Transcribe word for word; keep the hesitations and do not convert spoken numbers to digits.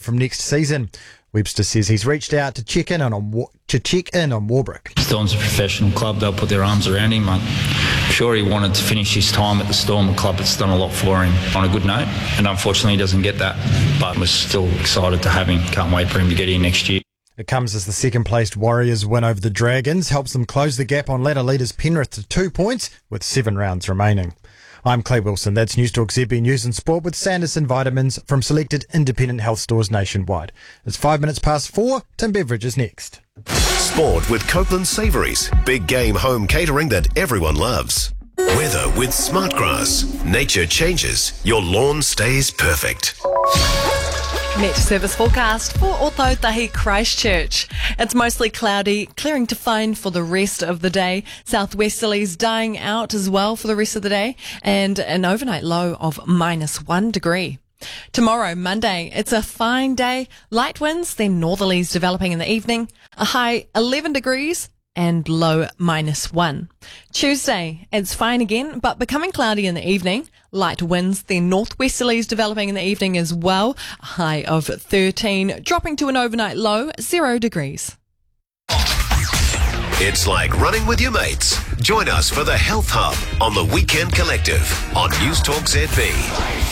from next season. Webster says he's reached out to check in on, Wa- to check in on Warbrick. Storm's a professional club. They'll put their arms around him. I'm sure he wanted to finish his time at the Storm, a club that's done a lot for him on a good note. And unfortunately, he doesn't get that. But we're still excited to have him. Can't wait for him to get here next year. It comes as the second-placed Warriors win over the Dragons helps them close the gap on ladder leaders Penrith to two points with seven rounds remaining. I'm Clay Wilson. That's News Talk Z B News and Sport with Sanderson Vitamins from selected independent health stores nationwide. It's five minutes past four. Tim Beveridge is next. Sport with Copeland Savouries. Big game home catering that everyone loves. Weather with Smartgrass. Nature changes. Your lawn stays perfect. Met service forecast for Ōtautahi Christchurch. It's mostly cloudy, clearing to fine for the rest of the day. Southwesterlies dying out as well for the rest of the day, and an overnight low of minus one degree. Tomorrow, Monday, it's a fine day. Light winds, then northerlies developing in the evening. A high eleven degrees and low minus one. Tuesday, it's fine again, but becoming cloudy in the evening. Light winds, then northwesterlies developing in the evening as well. A high of thirteen, dropping to an overnight low, zero degrees. It's like running with your mates. Join us for the Health Hub on the Weekend Collective on News Talk Z B.